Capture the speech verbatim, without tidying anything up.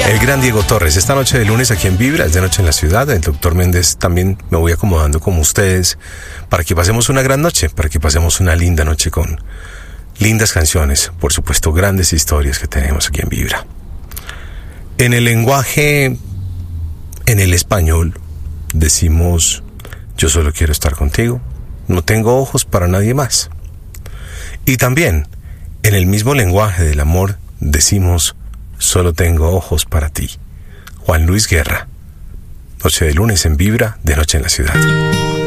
El gran Diego Torres, esta noche de lunes aquí en Vibra, es de noche en la ciudad. El doctor Méndez también me voy acomodando como ustedes para que pasemos una gran noche, para que pasemos una linda noche con lindas canciones, por supuesto, grandes historias que tenemos aquí en Vibra. En el lenguaje, en el español, decimos: yo solo quiero estar contigo, no tengo ojos para nadie más. Y también, en el mismo lenguaje del amor, decimos: solo tengo ojos para ti. Juan Luis Guerra. Noche de lunes en Vibra, de noche en la ciudad.